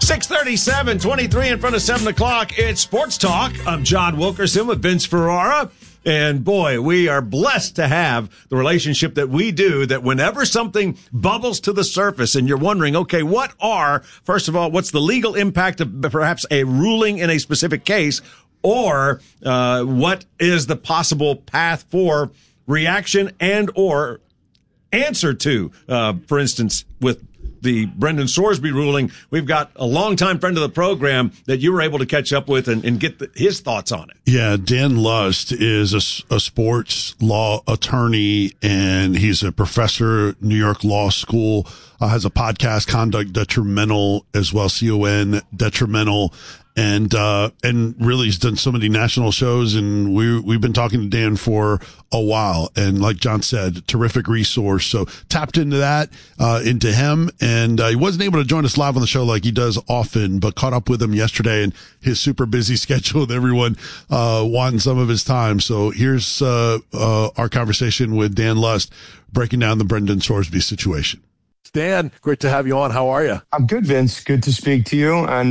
6:37, 23 in front of 7 o'clock. It's Sports Talk. I'm John Wilkerson with Vince Ferrara. And boy, we are blessed to have the relationship that we do, that whenever something bubbles to the surface and you're wondering, okay, first of all, what's the legal impact of perhaps a ruling in a specific case, or what is the possible path for reaction and or answer to, for instance, with the Brendan Sorsby ruling, we've got a longtime friend of the program that you were able to catch up with and get his thoughts on it. Yeah, Dan Lust is a sports law attorney, and he's a professor at New York Law School, has a podcast, Conduct Detrimental, as well, CON Detrimental. And really he's done so many national shows, and we've been talking to Dan for a while. And like John said, terrific resource. So tapped into that, into him. And he wasn't able to join us live on the show like he does often, but caught up with him yesterday and his super busy schedule with everyone, wanting some of his time. So here's, our conversation with Dan Lust breaking down the Brendan Sorsby situation. Dan, great to have you on. How are you? I'm good, Vince. Good to speak to you. And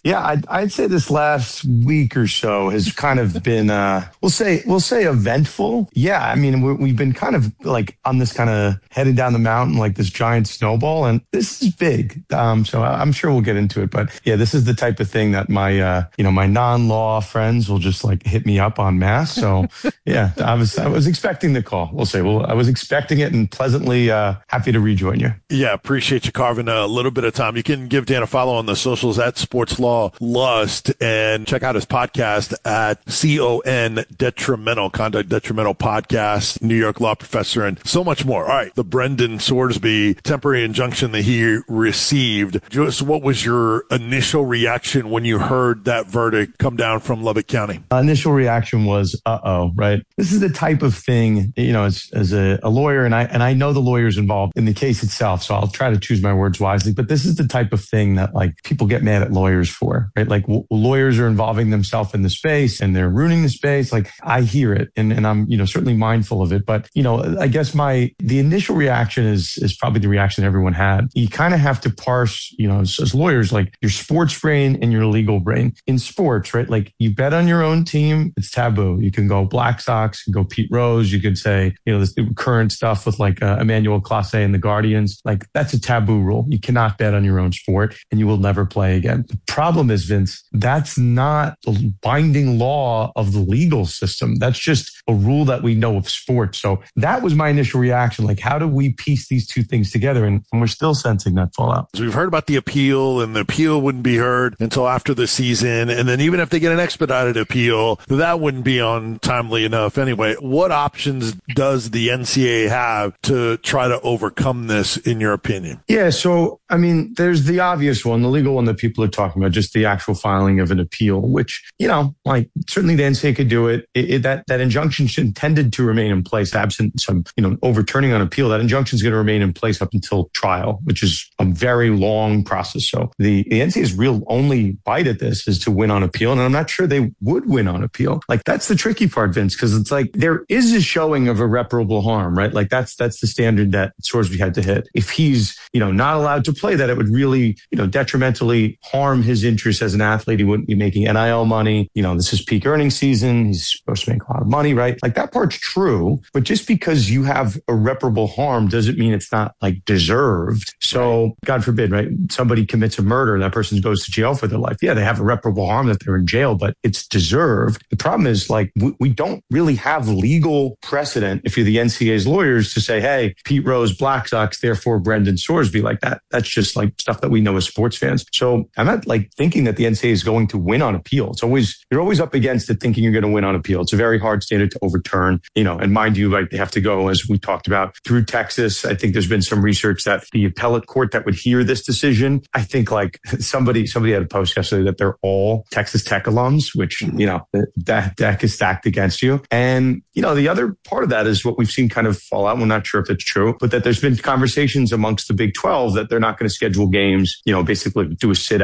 I'd say this last week or so has kind of been, we'll say eventful. Yeah, I mean, we've been kind of like on this kind of heading down the mountain like this giant snowball, and this is big. So I'm sure we'll get into it. But yeah, this is the type of thing that my my non-law friends will just like hit me up en masse. So yeah, I was expecting the call. We'll say, I was expecting it and pleasantly happy to rejoin you. Yeah, appreciate you carving a little bit of time. You can give Dan a follow on the socials at Sports Law Lust, and check out his podcast at CON Detrimental, Conduct Detrimental Podcast, New York law professor, and so much more. All right, the Brendan Sorsby temporary injunction that he received. Just what was your initial reaction when you heard that verdict come down from Lubbock County? Initial reaction was, right? This is the type of thing, as a lawyer, and I know the lawyers involved in the case itself, so I'll try to choose my words wisely, but this is the type of thing that like people get mad at lawyers for, right? Like lawyers are involving themselves in the space and they're ruining the space. Like I hear it and I'm, certainly mindful of it, but I guess the initial reaction is probably the reaction everyone had. You kind of have to parse, as lawyers, like your sports brain and your legal brain. In sports, right? Like you bet on your own team, it's taboo. You can go Black Sox, you can go Pete Rose, you could say, this current stuff with like Emmanuel Clase and the Guardians, like that's a taboo rule. You cannot bet on your own sport and you will never play again. The problem is, Vince, that's not the binding law of the legal system. That's just a rule that we know of sports. So that was my initial reaction. Like, how do we piece these two things together? And we're still sensing that fallout. So we've heard about the appeal, and the appeal wouldn't be heard until after the season. And then even if they get an expedited appeal, that wouldn't be on timely enough anyway. What options does the NCAA have to try to overcome this, in your opinion? Yeah, so, I mean, there's the obvious one, the legal one that people are talking about, just the actual filing of an appeal, which, like certainly the NCAA could do it. That injunction intended to remain in place absent some, overturning on appeal. That injunction is going to remain in place up until trial, which is a very long process. So the NCAA's real only bite at this is to win on appeal. And I'm not sure they would win on appeal. Like that's the tricky part, Vince, because it's like there is a showing of irreparable harm, right? Like that's the standard that Sorsby had to hit. If he's, not allowed to play, that it would really, detrimentally harm his interest as an athlete. He wouldn't be making NIL money. This is peak earning season. He's supposed to make a lot of money, right? Like that part's true, but just because you have irreparable harm doesn't mean it's not like deserved. So God forbid, right? Somebody commits a murder, that person goes to jail for their life. Yeah, they have irreparable harm that they're in jail, but it's deserved. The problem is like, we don't really have legal precedent if you're the NCAA's lawyers to say, hey, Pete Rose, Black Sox, therefore Brendan Sorsby, like that. That's just like stuff that we know as sports fans. So I'm not like thinking that the NCAA is going to win on appeal. You're always up against it thinking you're going to win on appeal. It's a very hard standard to overturn, and mind you, like they have to go, as we talked about, through Texas. I think there's been some research that the appellate court that would hear this decision, I think like somebody had a post yesterday that they're all Texas Tech alums, which, that deck is stacked against you. And, the other part of that is what we've seen kind of fall out. We're not sure if it's true, but that there's been conversations amongst the Big 12 that they're not going to schedule games, basically do a sit out against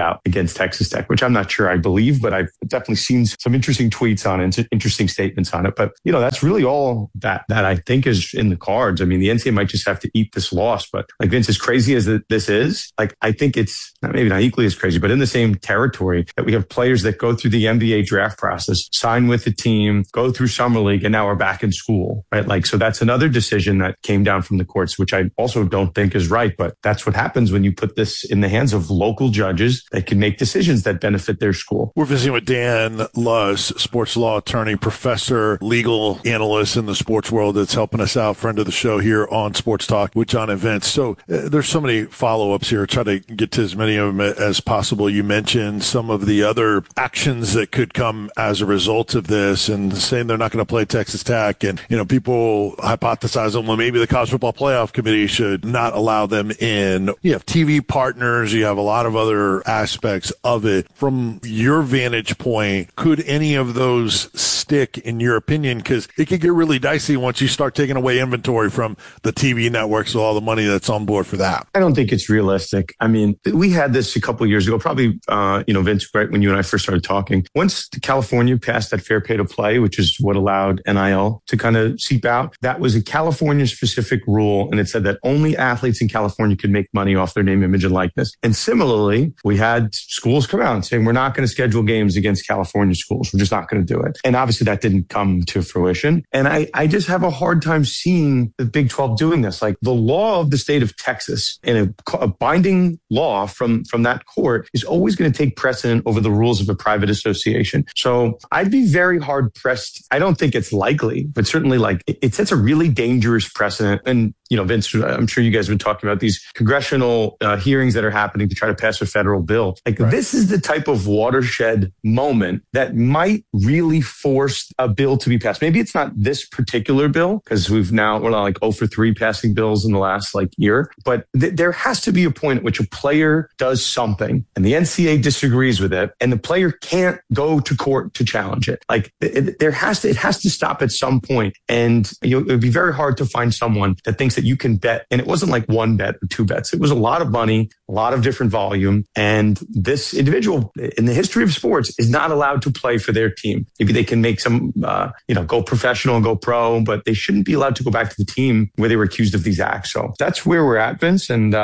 against Texas Tech, which I'm not sure I believe, but I've definitely seen some interesting tweets on it, interesting statements on it. But, that's really all that I think is in the cards. I mean, the NCAA might just have to eat this loss, but like Vince, as crazy as this is, like, I think it's maybe not equally as crazy, but in the same territory that we have players that go through the NBA draft process, sign with the team, go through summer league, and now are back in school, right? Like, so that's another decision that came down from the courts, which I also don't think is right, but that's what happens when you put this in the hands of local judges that can make decisions that benefit their school. We're visiting with Dan Luz, sports law attorney, professor, legal analyst in the sports world that's helping us out, friend of the show here on Sports Talk with John and Vince. So there's so many follow-ups here. Try to get to as many of them as possible. You mentioned some of the other actions that could come as a result of this and saying they're not going to play Texas Tech. And, people hypothesize, well, maybe the College Football Playoff Committee should not allow them in. You have TV partners. You have a lot of other aspects of it. From your vantage point, could any of those stick in your opinion? Because it could get really dicey once you start taking away inventory from the TV networks with all the money that's on board for that. I don't think it's realistic. I mean, we had this a couple of years ago, probably, Vince, right when you and I first started talking. Once California passed that fair pay to play, which is what allowed NIL to kind of seep out, that was a California specific rule. And it said that only athletes in California could make money off their name, image, and likeness. And similarly, we had schools come out and saying, we're not going to schedule games against California schools. We're just not going to do it. And obviously that didn't come to fruition. And I just have a hard time seeing the Big 12 doing this. Like, the law of the state of Texas and a binding law from that court is always going to take precedent over the rules of a private association. So I'd be very hard pressed. I don't think it's likely, but certainly it sets a really dangerous precedent. And, Vince, I'm sure you guys have been talking about these congressional hearings that are happening to try to pass a federal bill. Right. This is the type of watershed moment that might really force a bill to be passed. Maybe it's not this particular bill, because we're not 0 for 3 passing bills in the last year, but there has to be a point at which a player does something and the NCAA disagrees with it and the player can't go to court to challenge it. It has to stop at some point. And it would be very hard to find someone that thinks that you can bet. And it wasn't like one bet or 2 bets. It was a lot of money, a lot of different volume. And this individual in the history of sports is not allowed to play for their team. Maybe they can make some, go professional and go pro, but they shouldn't be allowed to go back to the team where they were accused of these acts. So that's where we're at, Vince. And,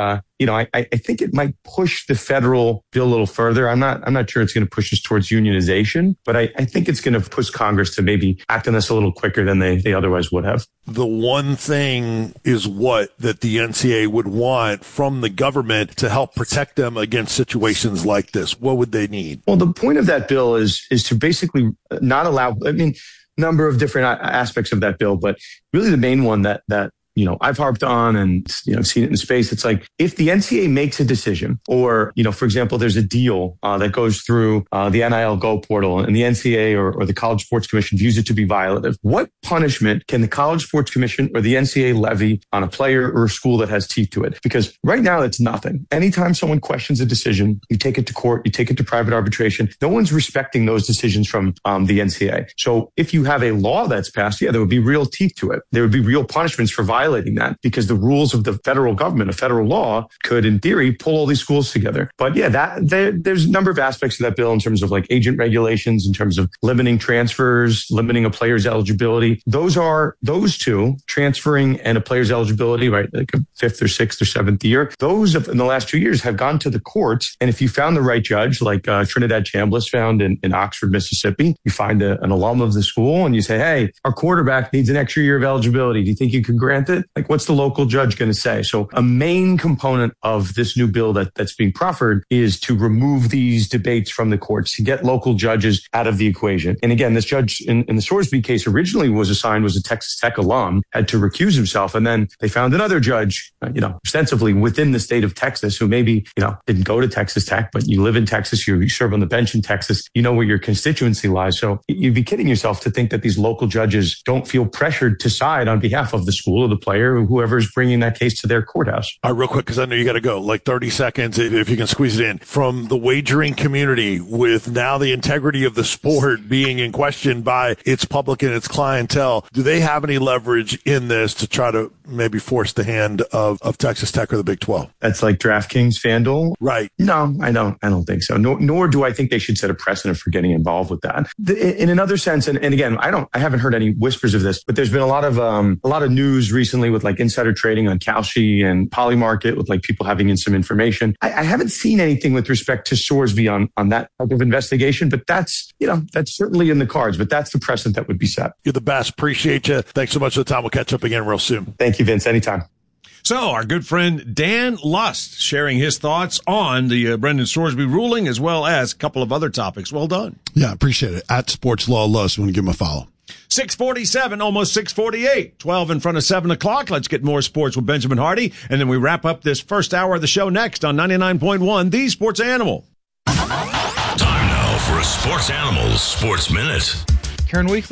I think it might push the federal bill a little further. I'm not sure it's going to push us towards unionization, but I think it's going to push Congress to maybe act on this a little quicker than they otherwise would have. The one thing is that the NCAA would want from the government to help protect them against situations like this. What would they need? Well, the point of that bill is to basically not allow, number of different aspects of that bill, but really the main one that I've harped on and, seen it in space. It's like, if the NCAA makes a decision or, for example, there's a deal that goes through the NIL Go portal and the NCAA or the College Sports Commission views it to be violative, what punishment can the College Sports Commission or the NCAA levy on a player or a school that has teeth to it? Because right now it's nothing. Anytime someone questions a decision, you take it to court, you take it to private arbitration. No one's respecting those decisions from the NCAA. So if you have a law that's passed, there would be real teeth to it. There would be real punishments for violating that, because the rules of the federal government, a federal law, could in theory pull all these schools together. But there's a number of aspects of that bill in terms of agent regulations, in terms of limiting transfers, limiting a player's eligibility. Those two, transferring and a player's eligibility, right? Like a 5th or 6th or 7th year. Those in the last 2 years have gone to the courts. And if you found the right judge, like Trinidad Chambliss found in Oxford, Mississippi, you find an alum of the school and you say, hey, our quarterback needs an extra year of eligibility. Do you think you could grant it? What's the local judge going to say? So a main component of this new bill that's being proffered is to remove these debates from the courts, to get local judges out of the equation. And again, this judge in the Sorsby case originally was a Texas Tech alum, had to recuse himself. And then they found another judge, ostensibly within the state of Texas, who maybe, didn't go to Texas Tech, but you live in Texas, you serve on the bench in Texas, you know where your constituency lies. So you'd be kidding yourself to think that these local judges don't feel pressured to side on behalf of the school or the player or whoever is bringing that case to their courthouse. All right, real quick, because I know you got to go, 30 seconds, if you can squeeze it in. From the wagering community, with now the integrity of the sport being in question by its public and its clientele, do they have any leverage in this to try to maybe force the hand of Texas Tech or the Big 12. That's like DraftKings, FanDuel? Right. No, I don't think so. Nor do I think they should set a precedent for getting involved with that. In another sense, and again, I haven't heard any whispers of this, but there's been a lot of news recently with like insider trading on Kalshi and Polymarket with like people having in some information. I haven't seen anything with respect to Sorsby on that type of investigation, but that's certainly in the cards, but that's the precedent that would be set. You're the best. Appreciate you. Thanks so much for the time. We'll catch up again real soon. Thank you, Vince. Anytime. So our good friend Dan Lust sharing his thoughts on the Brendan Sorsby ruling as well as a couple of other topics. Well done. Yeah, appreciate it. At Sports Law Lust, want to give him a follow. 6:47, almost 6:48, 12 in front of 7 o'clock. Let's get more sports with Benjamin Hardy. And then we wrap up this first hour of the show next on 99.1, The Sports Animal. Time now for a Sports Animals Sports Minute. Karen Weekly